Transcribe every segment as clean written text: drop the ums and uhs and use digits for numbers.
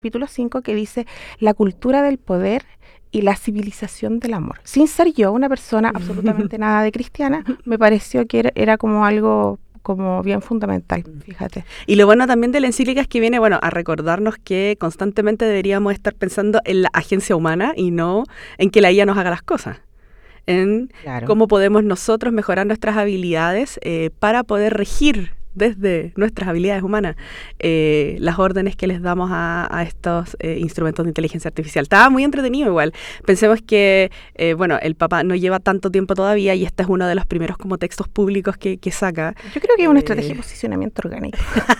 capítulo 5 que dice la cultura del poder y la civilización del amor. Sin ser yo una persona absolutamente nada de cristiana, me pareció que era como algo como bien fundamental, fíjate. Y lo bueno también de la encíclica es que viene, bueno, a recordarnos que constantemente deberíamos estar pensando en la agencia humana y no en que la IA nos haga las cosas. En cómo podemos nosotros mejorar nuestras habilidades para poder regir desde nuestras habilidades humanas las órdenes que les damos a estos instrumentos de inteligencia artificial. Estaba muy entretenido igual. Pensemos que, bueno, el Papa no lleva tanto tiempo todavía y este es uno de los primeros como textos públicos que saca. Yo creo que es una estrategia de posicionamiento orgánico.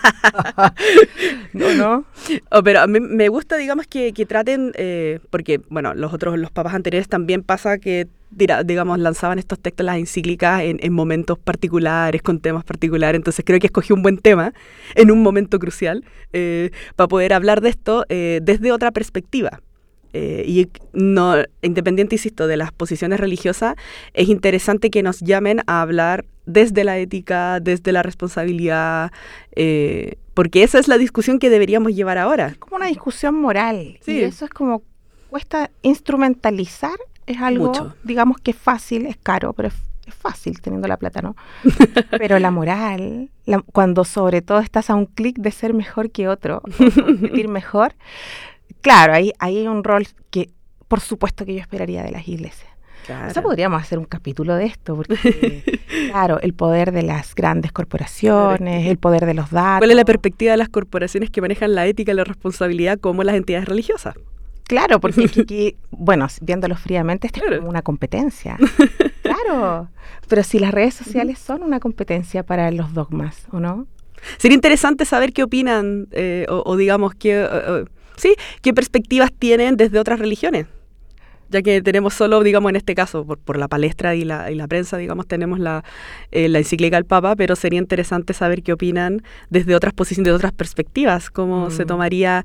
¿No? Pero a mí me gusta, digamos, que traten, porque, bueno, los papas anteriores también pasa que digamos, lanzaban estos textos, las encíclicas, en momentos particulares, con temas particulares. Entonces creo que escogió un buen tema en un momento crucial para poder hablar de esto desde otra perspectiva. Y no, independiente, insisto, de las posiciones religiosas, es interesante que nos llamen a hablar desde la ética, desde la responsabilidad, porque esa es la discusión que deberíamos llevar ahora. Es como una discusión moral. Sí. Y eso es como, cuesta instrumentalizar. Es algo, mucho. Digamos que es fácil, es caro, pero es fácil teniendo la plata, ¿no? Pero la moral, cuando sobre todo estás a un clic de ser mejor que otro, competir mejor, claro, ahí hay un rol que, por supuesto, que yo esperaría de las iglesias. Claro. O sea, podríamos hacer un capítulo de esto, porque, claro, el poder de las grandes corporaciones, el poder de los datos. ¿Cuál es la perspectiva de las corporaciones que manejan la ética y la responsabilidad como las entidades religiosas? Claro, porque aquí, bueno, viéndolo fríamente, esto es como una competencia. Claro, pero si las redes sociales son una competencia para los dogmas, ¿o no? Sería interesante saber qué opinan, o digamos, qué perspectivas tienen desde otras religiones. Ya que tenemos solo, digamos, en este caso, por la palestra y la prensa, digamos, tenemos la encíclica del Papa, pero sería interesante saber qué opinan desde otras posiciones, de otras perspectivas, cómo se tomaría,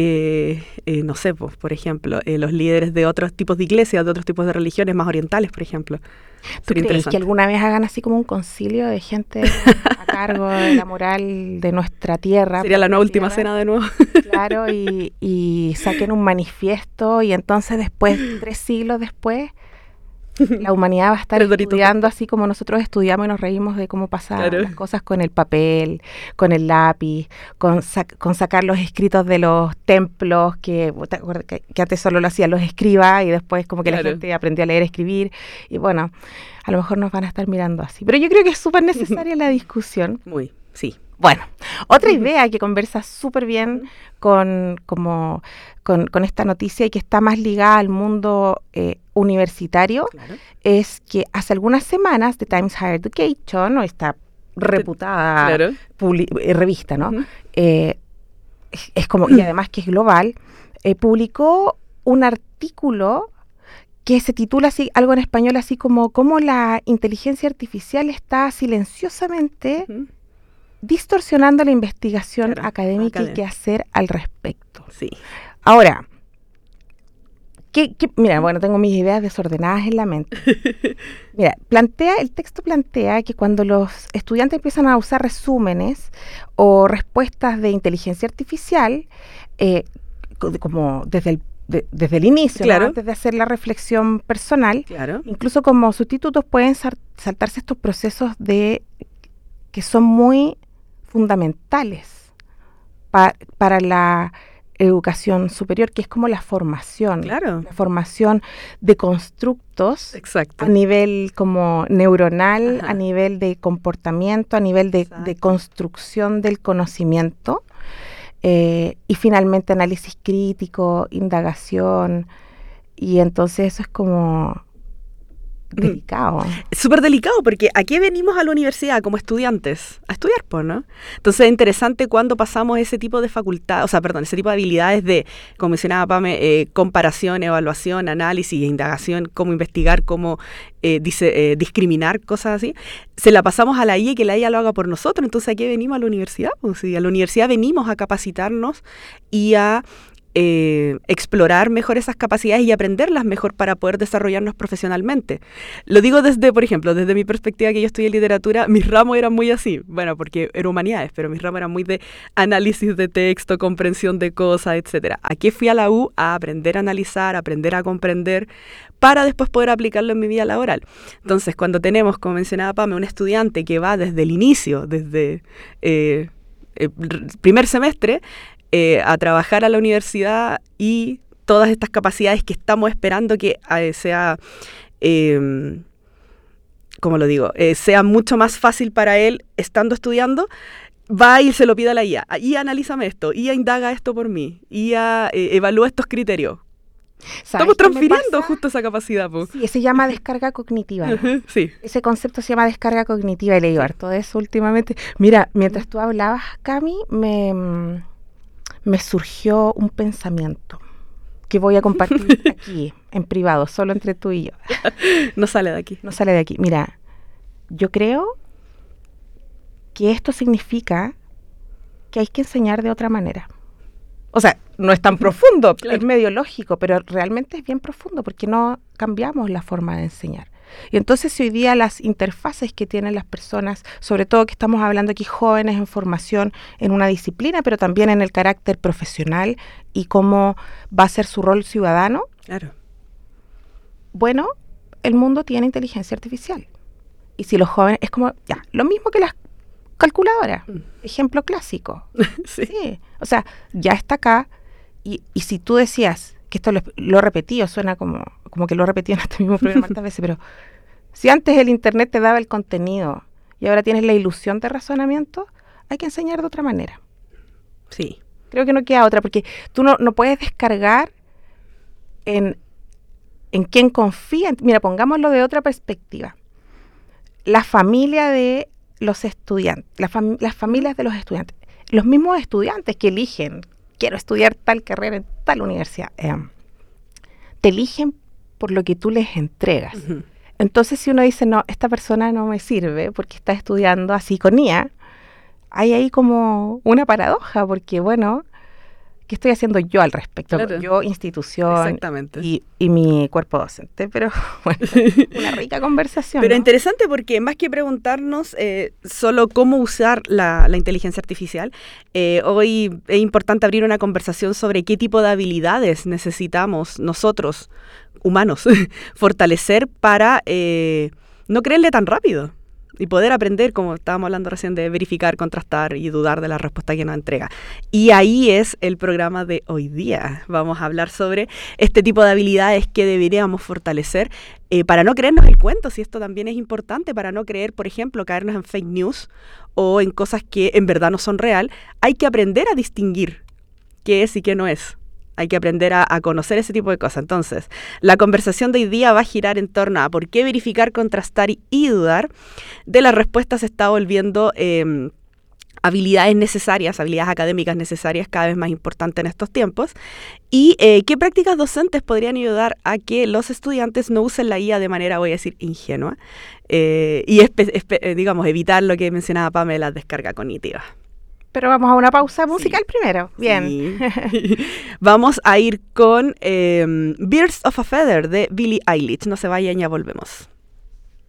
no sé, pues, por ejemplo, los líderes de otros tipos de iglesias, de otros tipos de religiones más orientales, por ejemplo. ¿Tú crees que alguna vez hagan así como un concilio de gente a cargo de la moral de nuestra tierra? Sería la nueva última cena de nuevo. Claro, y saquen un manifiesto y entonces después, 3 siglos después, la humanidad va a estar estudiando así como nosotros estudiamos y nos reímos de cómo pasaban las cosas con el papel, con el lápiz, con sacar los escritos de los templos, que antes solo lo hacían los escribas y después como que la gente aprendió a leer y escribir. Y bueno, a lo mejor nos van a estar mirando así. Pero yo creo que es súper necesaria la discusión. Muy, sí. Bueno, otra idea que conversa súper bien con esta noticia y que está más ligada al mundo universitario es que hace algunas semanas The Times Higher Education, o esta reputada revista, ¿no? Es como, y además que es global, publicó un artículo que se titula así, algo en español así como cómo la inteligencia artificial está silenciosamente distorsionando la investigación académica y qué hacer al respecto. Sí. Ahora, mira, bueno, tengo mis ideas desordenadas en la mente. Mira, el texto plantea que cuando los estudiantes empiezan a usar resúmenes o respuestas de inteligencia artificial, como desde el inicio, ¿no? Antes de hacer la reflexión personal, incluso como sustitutos pueden saltarse estos procesos que son muy fundamentales para la educación superior, que es como la formación, la formación de constructos a nivel como neuronal, a nivel de comportamiento, a nivel de construcción del conocimiento, y finalmente análisis crítico, indagación, y entonces eso es como delicado. Súper delicado, porque ¿a qué venimos a la universidad como estudiantes? A estudiar, pues, ¿no? Entonces es interesante cuando pasamos ese tipo de facultad, ese tipo de habilidades de, como mencionaba Pame, comparación, evaluación, análisis, indagación, cómo investigar, cómo discriminar, cosas así, se la pasamos a la IA y que la IA lo haga por nosotros. Entonces ¿a qué venimos a la universidad? Pues sí, a la universidad venimos a capacitarnos y a explorar mejor esas capacidades y aprenderlas mejor para poder desarrollarnos profesionalmente. Lo digo desde, por ejemplo, desde mi perspectiva, que yo estudié literatura, mis ramos eran muy así, bueno, porque era humanidades, pero mis ramos eran muy de análisis de texto, comprensión de cosas, etcétera. Aquí fui a la U a aprender a analizar, a aprender a comprender, para después poder aplicarlo en mi vida laboral. Entonces, cuando tenemos, como mencionaba Pame, un estudiante que va desde el inicio, desde primer semestre, a trabajar a la universidad y todas estas capacidades que estamos esperando que sea, ¿cómo lo digo? Sea mucho más fácil para él estando estudiando, va y se lo pide a la IA, y analízame esto, y indaga esto por mí, y evalúa estos criterios. Estamos transfiriendo justo esa capacidad, po. Sí, se llama descarga cognitiva, ¿no? Sí. Ese concepto se llama descarga cognitiva, y leí harto de eso últimamente. Mira, mientras tú hablabas, Cami, me surgió un pensamiento que voy a compartir aquí, en privado, solo entre tú y yo. No sale de aquí. No sale de aquí. Mira, yo creo que esto significa que hay que enseñar de otra manera. O sea, no es tan profundo, claro, es medio lógico, pero realmente es bien profundo porque no cambiamos la forma de enseñar. Y entonces, si hoy día las interfaces que tienen las personas, sobre todo que estamos hablando aquí jóvenes en formación en una disciplina, pero también en el carácter profesional y cómo va a ser su rol ciudadano. Claro. Bueno, el mundo tiene inteligencia artificial. Y si los jóvenes, es como, ya, lo mismo que las calculadoras, ejemplo clásico. Sí. Sí. O sea, ya está acá, y si tú decías, que esto lo he repetido, suena como que lo he repetido en este mismo programa tantas veces, pero si antes el internet te daba el contenido y ahora tienes la ilusión de razonamiento, hay que enseñar de otra manera. Sí. Creo que no queda otra, porque tú no puedes descargar en quién confía. Mira, pongámoslo de otra perspectiva. La familia de los estudiantes, las familias de los estudiantes, los mismos estudiantes que eligen, quiero estudiar tal carrera en tal universidad, te eligen por lo que tú les entregas. Uh-huh. Entonces, si uno dice, no, esta persona no me sirve porque está estudiando así con IA, hay ahí como una paradoja, porque bueno, ¿qué estoy haciendo yo al respecto? Claro. Yo, institución y mi cuerpo docente, pero bueno, una rica conversación. Pero ¿no? Interesante, porque más que preguntarnos solo cómo usar la inteligencia artificial, hoy es importante abrir una conversación sobre qué tipo de habilidades necesitamos nosotros, humanos, fortalecer para no creerle tan rápido. Y poder aprender, como estábamos hablando recién, de verificar, contrastar y dudar de la respuesta que nos entrega. Y ahí es el programa de hoy día. Vamos a hablar sobre este tipo de habilidades que deberíamos fortalecer para no creernos el cuento, si esto también es importante, para no creer, por ejemplo, caernos en fake news o en cosas que en verdad no son real. Hay que aprender a distinguir qué es y qué no es. Hay que aprender a conocer ese tipo de cosas. Entonces, la conversación de hoy día va a girar en torno a por qué verificar, contrastar y dudar de las respuestas se está volviendo habilidades necesarias, habilidades académicas necesarias, cada vez más importantes en estos tiempos, y qué prácticas docentes podrían ayudar a que los estudiantes no usen la IA de manera, voy a decir, ingenua, y digamos, evitar lo que mencionaba Pame, la descarga cognitiva. Pero vamos a una pausa musical primero. Bien. Sí. Vamos a ir con Birds of a Feather de Billie Eilish. No se vayan, ya volvemos.